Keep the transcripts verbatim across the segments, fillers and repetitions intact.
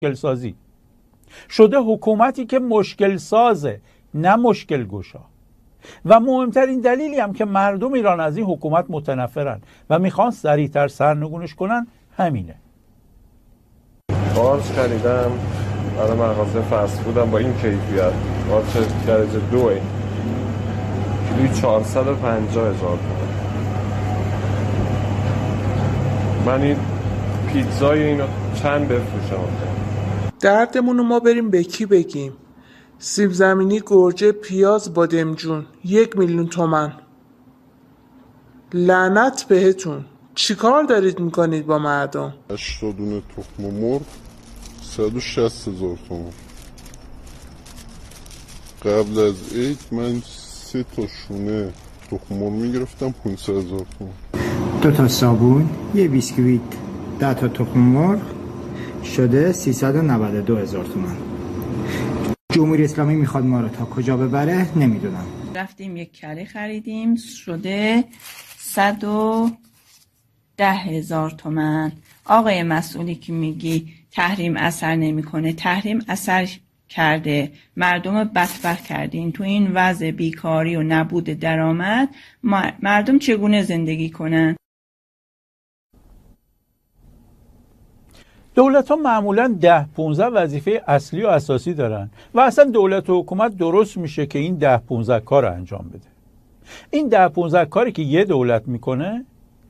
مشکل سازی، شده حکومتی که مشکل سازه نه مشکل گشا. و مهمترین دلیلی هم که مردم ایران از این حکومت متنفرن و میخوان سریعتر سرنگونش کنن همینه. قارچ خریدم برای مغازه فست فودم با این کیفیت، قارچ درجه دوه، کیلوی چهارصد و پنجاه هزار تومان. من این پیتزای اینو چند بفروشم؟ دردمون رو ما بریم به کی بگیم؟ سیب زمینی، گرجه، پیاز، بادمجون یک میلیون تومن. لعنت بهتون، چی کار دارید میکنید با مردم؟ هشتاد دونه تخم مرغ صد و شصت هزار تومن. قبل از عید من سه تا شونه تخم مرغ میگرفتم پانصد هزار تومن. دو تا صابون، یه بیسکویت، ده تا تخم مرغ شده سیصد و نود و دو هزار تومان. جمهوری اسلامی میخواد ما رو تا کجا ببره نمیدونم. رفتیم یک کره خریدیم شده صد و ده هزار تومان. آقای مسئولی که میگی تحریم اثر نمیکنه، تحریم اثر کرده، مردم بدبخت کردین. تو این وضع بیکاری و نبود درآمد مردم چگونه زندگی کنن؟ دولت ها معمولا ده پونزده وظیفه اصلی و اساسی دارن و اصلا دولت و حکومت درست میشه که این ده پونزده کار رو انجام بده. این ده پونزده کاری که یه دولت میکنه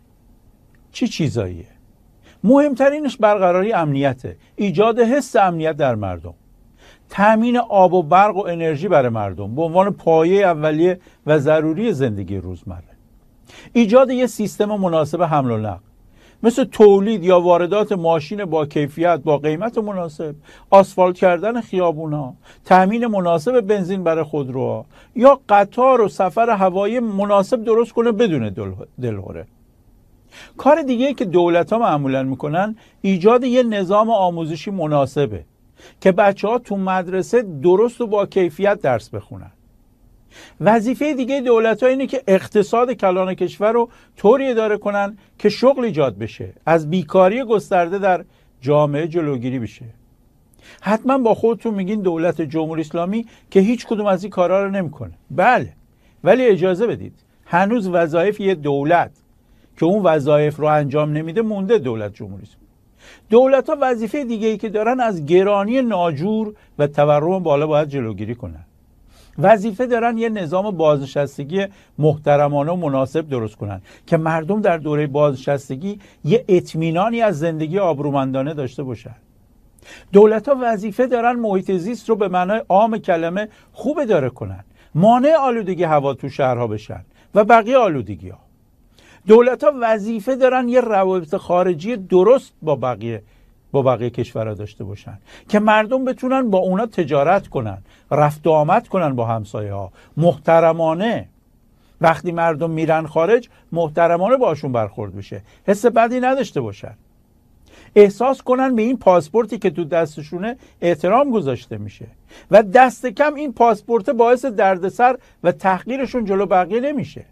چی چیزاییه؟ مهمترینش برقراری امنیته، ایجاد حس امنیت در مردم، تامین آب و برق و انرژی برای مردم به عنوان پایه اولیه و ضروری زندگی روزمره، ایجاد یه سیستم مناسب حمل و نقل مثل تولید یا واردات ماشین با کیفیت با قیمت مناسب، آسفالت کردن خیابونا، تامین مناسب بنزین برای خودروها یا قطار و سفر هوایی مناسب درست کنه بدون دلهره. کار دیگه که دولت ها معمولا میکنن ایجاد یه نظام آموزشی مناسبه که بچه ها تو مدرسه درست و با کیفیت درس بخونن. وظیفه دیگه دولت ها اینه که اقتصاد کلان کشور رو طوری اداره کنن که شغل ایجاد بشه، از بیکاری گسترده در جامعه جلوگیری بشه. حتما با خودتون میگین دولت جمهوری اسلامی که هیچ کدوم از این کارا رو نمیکنه. بله، ولی اجازه بدید هنوز وظایف یه دولت که اون وظایف رو انجام نمیده مونده دولت جمهوری اسلامی. دولت ها وظیفه دیگه ای که دارن از گرانی ناجور و تورم بالا باید جلوگیری کنن. وظیفه دارن یه نظام بازنشستگی محترمانه و مناسب درست کنن که مردم در دوره بازنشستگی یه اطمینانی از زندگی آبرومندانه داشته باشن. دولت ها وظیفه دارن محیط زیست رو به معنای عام کلمه خوب اداره کنن، مانع آلودگی هوا تو شهرها بشن و بقیه آلودگی ها. دولت ها وظیفه دارن یه روابط خارجی درست با بقیه با بقیه کشورها داشته باشن که مردم بتونن با اونا تجارت کنن، رفت و آمد کنن با همسایه ها محترمانه. وقتی مردم میرن خارج محترمانه باشون برخورد بشه، حس بدی نداشته باشن، احساس کنن به این پاسپورتی که تو دستشونه احترام گذاشته میشه و دست کم این پاسپورت باعث دردسر و تحقیرشون جلو بقیه نمیشه.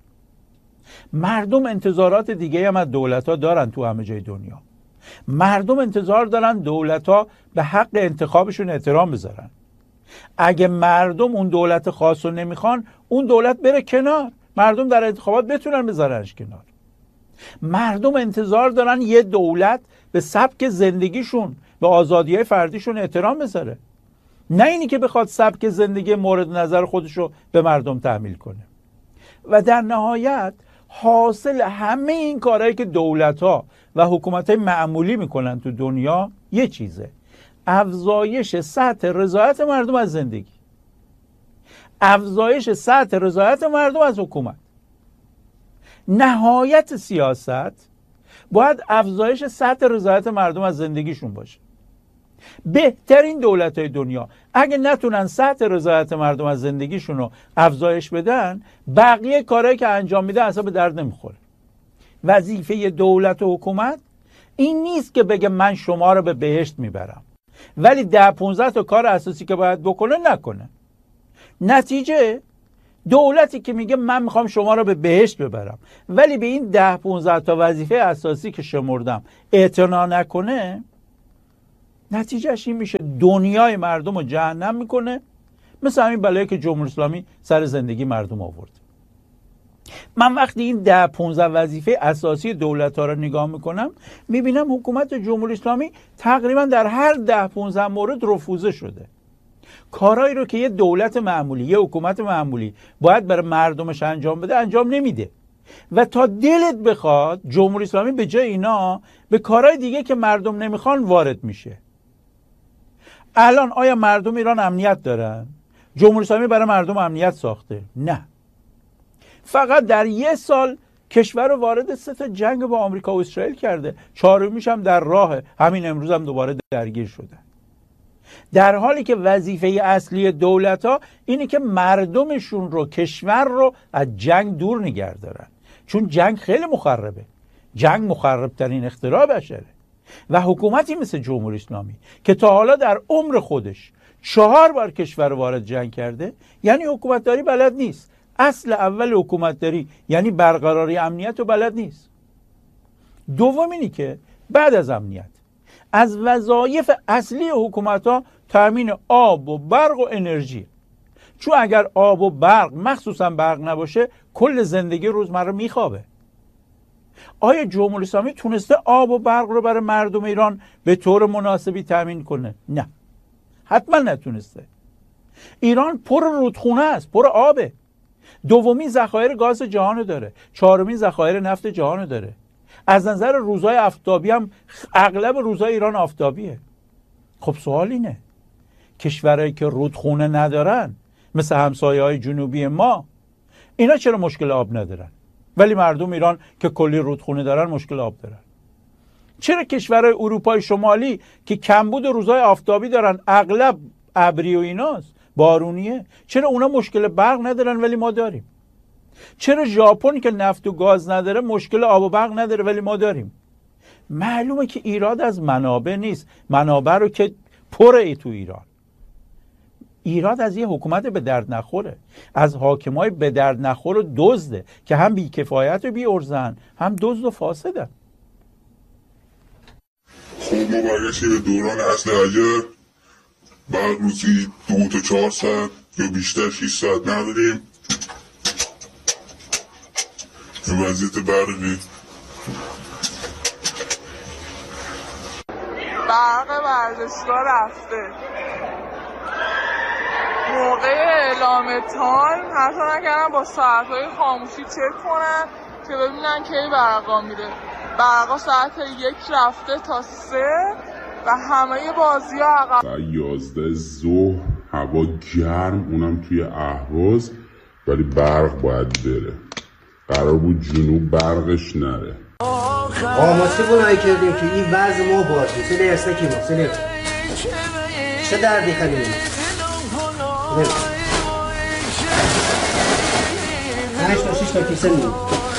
مردم انتظارات دیگه هم از دولت ها دارن تو همه جای دنیا. مردم انتظار دارن دولت ها به حق انتخابشون احترام بذارن. اگه مردم اون دولت خاص رو نمیخوان اون دولت بره کنار، مردم در انتخابات بتونن بذارنش کنار. مردم انتظار دارن یه دولت به سبک زندگیشون به آزادی‌های فردیشون احترام بذاره، نه اینی که بخواد سبک زندگی مورد نظر خودشو به مردم تحمیل کنه. و در نهایت حاصل همه این کارهایی که دولت‌ها و حکومت‌های معمولی میکنن تو دنیا یه چیزه: افزایش سطح رضایت مردم از زندگی، افزایش سطح رضایت مردم از حکومت. نهایت سیاست باید افزایش سطح رضایت مردم از زندگیشون باشه. بهترین دولت‌های دنیا اگه نتونن سطح رضایت مردم از زندگیشون رو افزایش بدن، بقیه کارهایی که انجام میده اصلا به درد نمیخوره. وظیفه دولت و حکومت این نیست که بگه من شما رو به بهشت میبرم ولی ده پونزده تا کار اساسی که باید بکنه نکنه. نتیجه دولتی که میگه من میخوام شما رو به بهشت ببرم ولی به این ده پونزده تا وظیفه اساسی که شمردم اعتنا نکنه، نتیجهش این میشه دنیای مردم رو جهنم میکنه، مثل همین بلایی که جمهوری اسلامی سر زندگی مردم آورد. من وقتی این ده پونزده وظیفه اساسی دولت ها رو نگاه میکنم میبینم حکومت جمهوری اسلامی تقریبا در هر ده پونزده مورد رفوزه شده. کارهایی رو که یه دولت معمولی، یه حکومت معمولی باید برای مردمش انجام بده انجام نمیده و تا دلت بخواد جمهوری اسلامی به جای اینا به کارهای دیگه که مردم نمیخوان وارد میشه. الان آیا مردم ایران امنیت دارن؟ جمهوری اسلامی برای مردم امنیت ساخته؟ نه. فقط در یه سال کشور رو وارد سه تا جنگ با آمریکا و اسرائیل کرده، چهارمیش هم در راه، همین امروز هم دوباره درگیر شده. در حالی که وظیفه اصلی دولت ها اینه که مردمشون رو، کشور رو از جنگ دور نگه دارن، چون جنگ خیلی مخربه. جنگ مخربترین اختراع بشره و حکومتی مثل جمهوری اسلامی که تا حالا در عمر خودش چهار بار کشور رو وارد جنگ کرده، یعنی حکومتداری بلد نیست. اصل اول حکومتداری یعنی برقراری امنیت رو بلد نیست. دوم اینی که بعد از امنیت از وظایف اصلی حکومت ها تامین آب و برق و انرژی، چون اگر آب و برق مخصوصا برق نباشه کل زندگی روزمره میخوابه. آیا جمهوری اسلامی تونسته آب و برق رو برای مردم ایران به طور مناسبی تامین کنه؟ نه، حتما نتونسته. ایران پر رودخونه است، پر آبه. دومین ذخایر گاز جهان داره، چهارمین ذخایر نفت جهان داره. از نظر روزهای آفتابی هم اغلب روزهای ایران آفتابیه. خب سوال اینه، کشورهایی که رودخونه ندارن مثل همسایه‌های جنوبی ما، اینا چرا مشکل آب ندارن ولی مردم ایران که کلی رودخونه دارن مشکل آب دارن؟ چرا کشورهای اروپای شمالی که کمبود روزهای آفتابی دارن، اغلب ابری و ایناست، بارونیه، چرا اونا مشکل برق ندارن ولی ما داریم؟ چرا ژاپن که نفت و گاز نداره مشکل آب و برق نداره ولی ما داریم؟ معلومه که ایراد از منابع نیست، منابع رو که پره ای تو ایران. ایراد از یه حکومت به درد نخوره، از حاکمای به درد نخور و دزده که هم بیکفایت و بی ارزن، هم دزد و فاسدن. خب ما برگشتیم به دوران اصل اگر بعد روزی دو تا چهار ساعت یا بیشتر شیش ساعت نداریم. این وضعیت برقی برق ورزشگاه رفته. موقع اعلام تایم حتی نکردم با ساعتهای خاموشی چک کنن که ببینن کی برقا میره. برقا ساعت یک رفته تا سه و همه بازی ها عقب. ساعت یازده ظهر هوا گرم، اونم توی اهواز، ولی برق باید بره. قرار بود جنوب برقش نره. قاماسی بلایی کردیم که این وضع ما باشی سلی ارسه کی ما سلی چه دردی خیلی هشت تا شیش تا کیسه میم.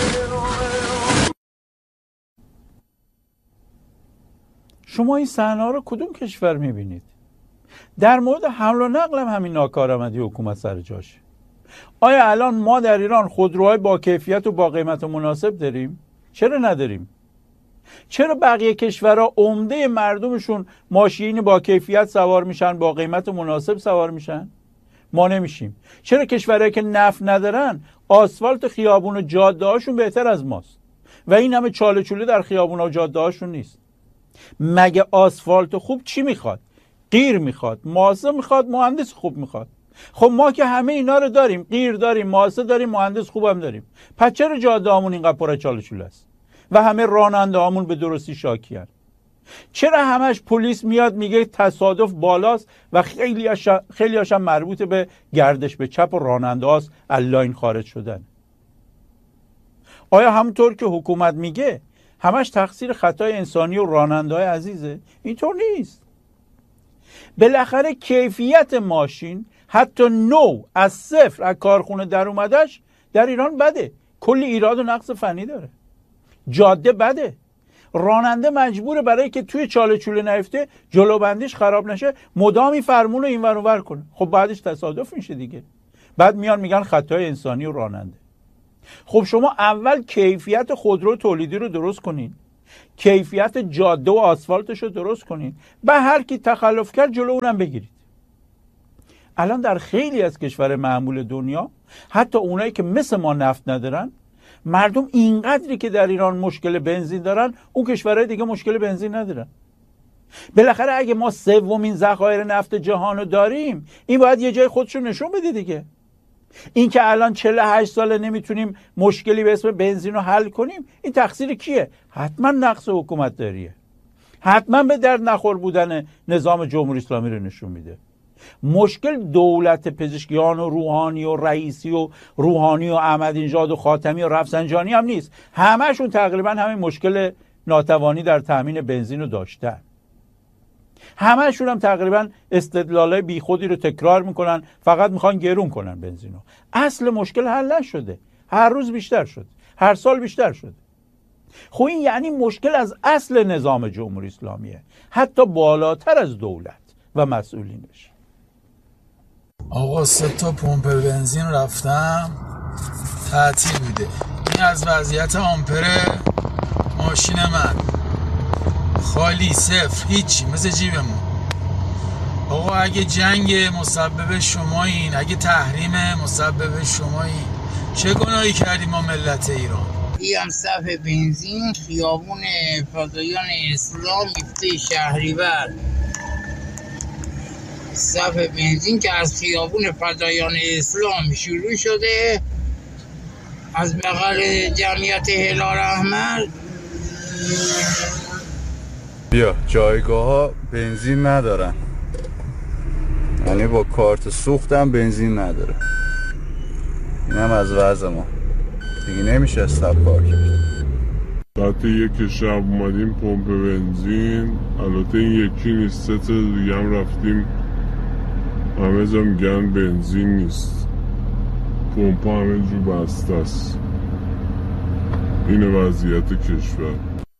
شما این صحنه‌ها رو کدوم کشور میبینید؟ در مورد حمل و نقل هم همین ناکارآمدی حکومت سر جاشه. آیا الان ما در ایران خودروهای با کیفیت و با قیمت مناسب داریم؟ چرا نداریم؟ چرا بقیه کشورها عمده مردمشون ماشین با کیفیت سوار میشن، با قیمت مناسب سوار میشن؟ ما نمیشیم. چرا کشورهایی که نفت ندارن آسفالت خیابون و جاده هاشون بهتر از ماست و این همه چاله چوله در خیابون و جاده هاشون نیست؟ مگه آسفالت خوب چی میخواد؟ قیر میخواد، ماسه میخواد، مهندس خوب میخواد. خب ما که همه اینا رو داریم، قیر داریم، ماسه داریم، مهندس خوبم داریم، پس چرا جاده هامون اینقدر پر چاله چوله است و همه راننده هامون به درستی شاکی هستند؟ چرا همش پلیس میاد میگه تصادف بالاست و خیلی هاشم خیلی هاشم مربوط به گردش به چپ و راننده هاست از لاین خارج شدن؟ آیا همونطور که حکومت میگه همش تقصیر خطای انسانی و راننده های عزیزه؟ اینطور نیست. بالاخره کیفیت ماشین حتی نو از صفر از کارخونه در اومدش در ایران بده، کلی ایراد و نقص فنی داره. جاده بده، راننده مجبوره برای که توی چاله چوله نیفته جلو بندیش خراب نشه مدامی فرمون رو این ور اون ور کنه. خب بعدش تصادف میشه دیگه. بعد میان میگن خطای انسانی و راننده. خب شما اول کیفیت خودرو تولیدی رو درست کنین، کیفیت جاده و آسفالتش رو درست کنید، به هر کی تخلف کرد جلو اونم بگیرید. الان در خیلی از کشور معمول دنیا، حتی اونایی که مثل ما نفت ندارن، مردم اینقدری که در ایران مشکل بنزین دارن، اون کشورهای دیگه مشکل بنزین ندارن. بالاخره اگه ما سومین ذخایر نفت جهان رو داریم، این باید یه جای خودش رو نشون بده دیگه. این که الان چهل و هشت ساله نمیتونیم مشکلی به اسم بنزین رو حل کنیم، این تقصیر کیه؟ حتما نقص حکومت داریه، حتما به درد نخور بودن نظام جمهوری اسلامی رو نشون میده. مشکل دولت پزشکیان و روحانی و رئیسی و روحانی و احمدینژاد و خاتمی و رفسنجانی هم نیست، همهشون تقریبا همین مشکل ناتوانی در تامین بنزین رو داشتن. همهشون هم تقریبا استدلالای بیخودی رو تکرار میکنن، فقط میخوان گرون کنن بنزین رو. اصل مشکل حل نشده، هر روز بیشتر شده، هر سال بیشتر شده. خب این یعنی مشکل از اصل نظام جمهوری اسلامیه، حتی بالاتر از دولت و مسئولینش. آقا سه تا پمپ بنزین رفتم تعطیل بوده. این از وضعیت آمپر ماشین من، خالی، صفر، هیچی، مثل جیبمون. آقا اگه جنگ مسبب شمایین، اگه تحریم مسبب شمایین، چه گناهی کردیم ما ملت ایران؟ این هم صف بنزین خیابون فدایان اسلام گفته شهریور. صف بنزین که از خیابون فدایان اسلام شروع شده، از بغل جمعیت هلال احمر. بیا جایگاه ها بنزین ندارن، یعنی با کارت سوختم بنزین نداره. این هم از وضع ما دیگه، نمیشه استاب کار کرد. ساعت یک شب اومدیم پمپ بنزین، البته این یکی نیست، سه تا دیگه هم رفتیم، همه جا میگن بنزین نیست، پمپ همه جو بسته است. اینه وضعیت کشور.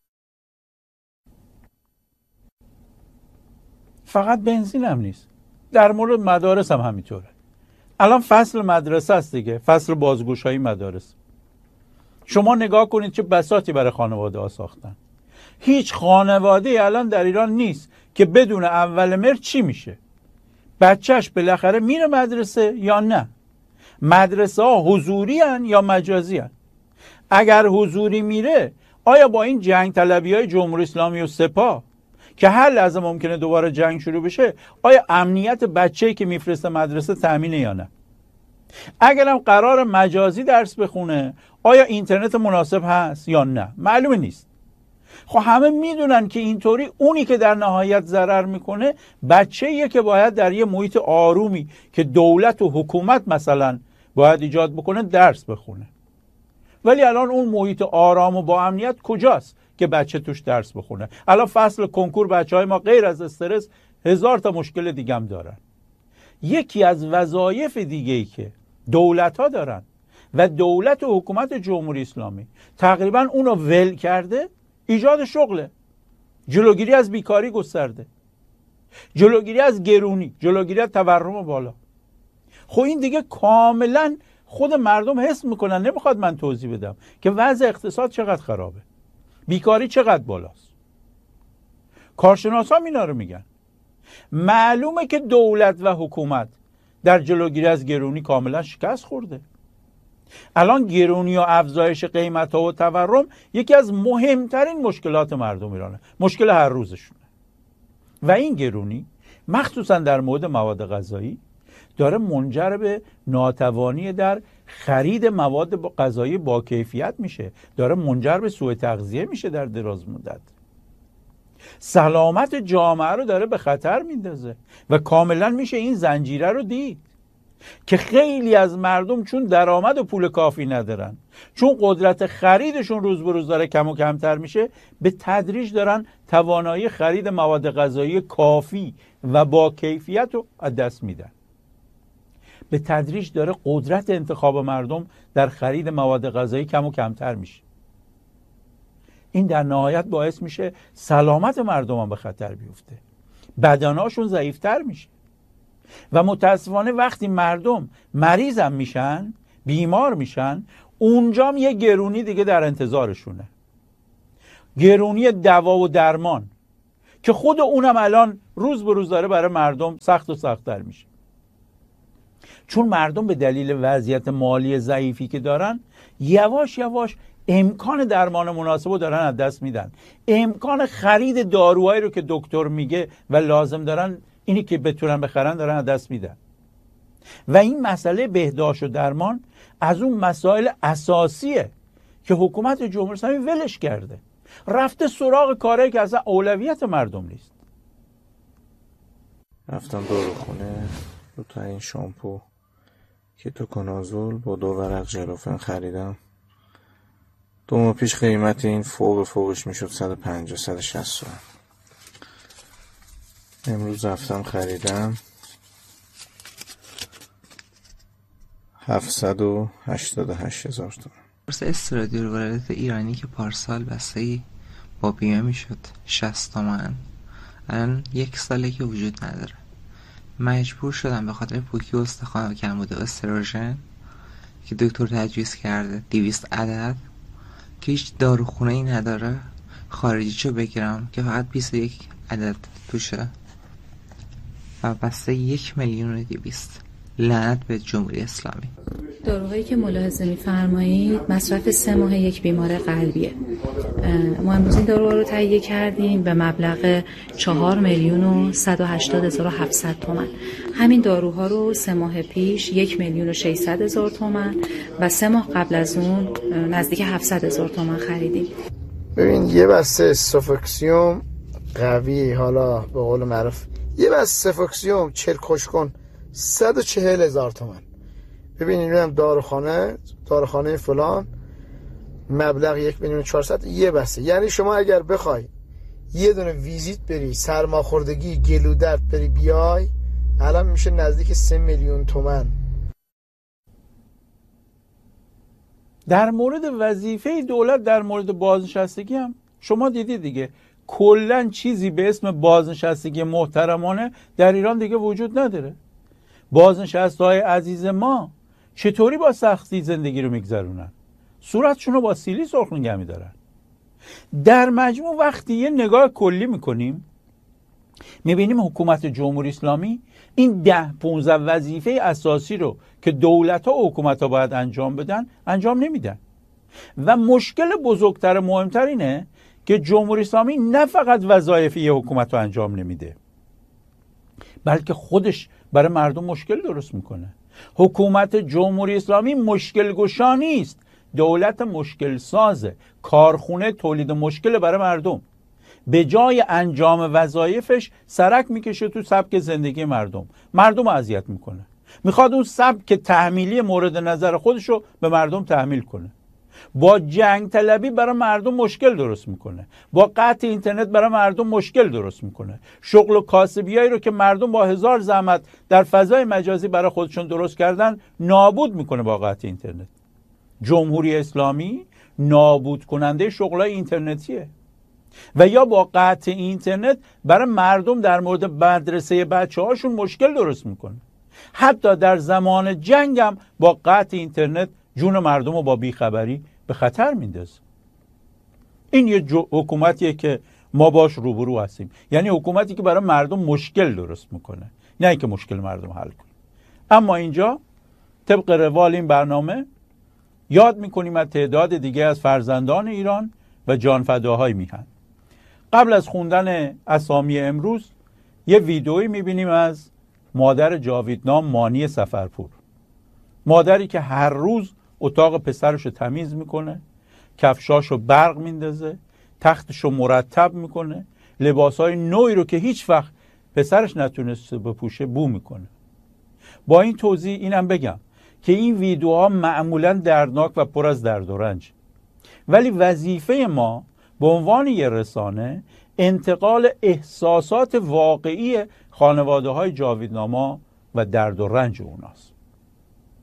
فقط بنزین هم نیست، در مورد مدارس هم همینطوره. الان فصل مدرسه است دیگه، فصل بازگوشایی مدارس. شما نگاه کنید چه بساطی برای خانواده ها ساختن. هیچ خانواده الان در ایران نیست که بدون اول مهر چی میشه، بچهش بالاخره میره مدرسه یا نه. مدرسه ها حضوری هن یا مجازی هن؟ اگر حضوری میره، آیا با این جنگ طلبی های جمهوری اسلامی و سپاه که هر لحظه ممکنه دوباره جنگ شروع بشه، آیا امنیت بچه‌ای که میفرسته مدرسه تامینه یا نه؟ اگرم قرار مجازی درس بخونه، آیا اینترنت مناسب هست یا نه؟ معلومه نیست. خب همه میدونن که اینطوری اونی که در نهایت ضرر میکنه بچه‌ایه که باید در یه محیط آرومی که دولت و حکومت مثلا باید ایجاد بکنه درس بخونه. ولی الان اون محیط آرام و با امنیت کجاست که بچه توش درس بخونه؟ الان فصل کنکور بچهای ما غیر از استرس هزار تا مشکل دیگه هم دارن. یکی از وظایف دیگه‌ای که دولت‌ها دارن و دولت و حکومت جمهوری اسلامی تقریبا اونو ول کرده، ایجاد شغله، جلوگیری از بیکاری گسترده، جلوگیری از گرونی، جلوگیری از تورم بالا. خب این دیگه کاملا خود مردم حس میکنن، نمیخواد من توضیح بدم که وضع اقتصاد چقدر خرابه، بیکاری چقدر بالاست. کارشناسا اینا رو میگن. معلومه که دولت و حکومت در جلوگیری از گرونی کاملا شکست خورده. الان گرونی و افزایش قیمت ها و تورم یکی از مهمترین مشکلات مردم ایرانه، مشکل هر روزشونه. و این گرونی مخصوصا در مورد مواد غذایی داره منجر به ناتوانی در خرید مواد غذایی با کیفیت میشه، داره منجر به سوء تغذیه میشه در دراز مدت. سلامت جامعه رو داره به خطر میندازه و کاملا میشه این زنجیره رو دید که خیلی از مردم چون درآمد و پول کافی ندارن، چون قدرت خریدشون روز به روز داره کم و کمتر میشه، به تدریج دارن توانایی خرید مواد غذایی کافی و با کیفیت رو از دست میدن. به تدریج داره قدرت انتخاب مردم در خرید مواد غذایی کم و کمتر میشه. این در نهایت باعث میشه سلامت مردم هم به خطر بیفته، بدنهاشون ضعیفتر میشه و متاسفانه وقتی مردم مریض هم میشن، بیمار میشن، اونجا هم یه گرونی دیگه در انتظارشونه. گرونی دوا و درمان که خود اونم الان روز به روز داره برای مردم سخت و سخت‌تر میشه، چون مردم به دلیل وضعیت مالی ضعیفی که دارن یواش یواش امکان درمان مناسب رو دارن از دست میدن. امکان خرید داروهایی رو که دکتر میگه و لازم دارن اینی که بتونن بخرن دارن از دست میدن. و این مسئله بهداشت و درمان از اون مسائل اساسیه که حکومت جمهوری اسلامی ولش کرده، رفته سراغ کاری که اصلا اولویت مردم نیست. رفتم داروخونه دو تا این شامپو کتوکنازول با دو ورق ژلوفن خریدم. دو ماه پیش قیمت این فوق فوقش میشد صد و پنجاه صد و شصت تومن. امروز رفتم خریدم هفتصد و هشتاد و هشت هزار تومن. قرص استرادیول ولایت ایرانی که پارسال بسته‌ای با بیمه میشد شصت تومن، الان یک ساله که وجود نداره. مجبور شدم به خاطر پوکی و استخوان و کمبود استروژن که دکتر تجویز کرده دویست عدد که هیچ داروخونه ای نداره خارجیشو بگیرم که فقط بیست و یک عدد توشه و بسته یک میلیون و دویست. لعنت به جمهوری اسلامی. داروهایی که ملاحظه می‌فرمایید مصرف سه ماه یک بیمار قلبیه. ما امروز این داروها رو تهیه کردیم به مبلغ چهار میلیون و صد و هشتاد هزار و هفتصد تومان. همین داروها رو سه ماه پیش یک میلیون و ششصد هزار تومان و سه ماه قبل از اون نزدیک هفتصد هزار تومان خریدیم. ببین یه بسته سوفوکسیوم قوی، حالا به قول معروف یه بسته سوفوکسیوم چل کشکن صد و چهل هزار تومان. ببین اینو هم داروخانه داروخانه فلان مبلغ یک میلیون و چهارصد یه بسته. یعنی شما اگر بخوای یه دونه ویزیت بری سرماخوردگی گلو درد بری بیای الان میشه نزدیک سه میلیون تومان. در مورد وظیفه دولت در مورد بازنشستگی هم شما دیدید دیگه، کلا چیزی به اسم بازنشستگی محترمانه در ایران دیگه وجود نداره. بازنشسته‌های عزیز ما چطوری با سختی زندگی رو میگذرونن؟ صورتشون رو با سیلی سرخ نگه می‌دارن. در مجموع وقتی یه نگاه کلی میکنیم میبینیم حکومت جمهوری اسلامی این ده پونزده وظیفه اساسی رو که دولت‌ها و حکومت‌ها باید انجام بدن انجام نمیدن. و مشکل بزرگتر مهمتر اینه که جمهوری اسلامی نه فقط وظایف یه حکومت رو انجام نمیده، بلکه خودش برای مردم مشکل درست میکنه. حکومت جمهوری اسلامی مشکل گشا نیست، دولت مشکل سازه، کارخونه تولید مشکل برای مردم. به جای انجام وظایفش سرک میکشه تو سبک زندگی مردم، مردم رو اذیت میکنه. میخواد اون سبک تحمیلی مورد نظر خودشو به مردم تحمیل کنه. با جنگ طلبی برای مردم مشکل درست میکنه، با قطع اینترنت برای مردم مشکل درست میکنه. شغل و کاسبیایی رو که مردم با هزار زحمت در فضای مجازی برای خودشون درست کردن نابود میکنه با قطع اینترنت. جمهوری اسلامی نابود کننده شغلای اینترنتیه و یا با قطع اینترنت برای مردم در مورد مدرسه بچه هاشون مشکل درست میکنه. حتی در زمان جنگ هم با قطع اینترنت جون مردم رو با بیخبری به خطر میندازه. این یه حکومتیه که ما باش روبرو هستیم، یعنی حکومتی که برای مردم مشکل درست میکنه، نه اینکه مشکل مردم حل کنه. اما اینجا طبق روال این برنامه یاد میکنیم از تعداد دیگه از فرزندان ایران و جانفداهای میهن. قبل از خوندن اسامی امروز یه ویدئویی میبینیم از مادر جاویدنام مانی سفرپور، مادری که هر روز اتاق پسرش رو تمیز میکنه، کفشاش رو برق میندازه، تختش رو مرتب میکنه، لباسای نوعی رو که هیچ وقت پسرش نتونسته بپوشه بو میکنه. با این توضیح اینم بگم که این ویدیوها معمولا دردناک و پر از درد و رنج، ولی وظیفه ما به عنوان یه رسانه انتقال احساسات واقعی خانواده های جاویدناما و درد و رنج اوناست.